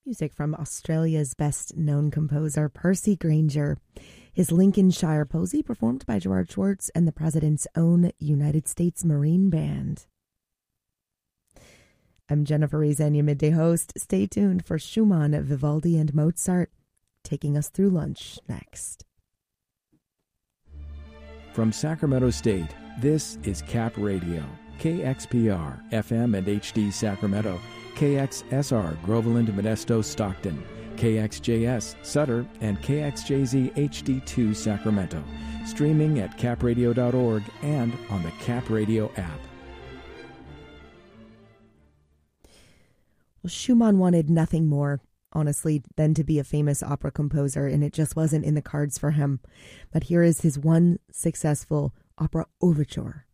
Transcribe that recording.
Music from Australia's best-known composer, Percy Grainger. His Lincolnshire Posy, performed by Gerard Schwartz and the President's own United States Marine Band. I'm Jennifer Rezen, your midday host. Stay tuned for Schumann, Vivaldi, and Mozart, taking us through lunch next. From Sacramento State, this is Cap Radio, KXPR, FM and HD Sacramento, KXSR, Groveland, Modesto, Stockton, KXJS, Sutter, and KXJZ HD2 Sacramento. Streaming at capradio.org and on the Cap Radio app. Well, Schumann wanted nothing more, honestly, than to be a famous opera composer, and it just wasn't in the cards for him. But here is his one successful opera overture.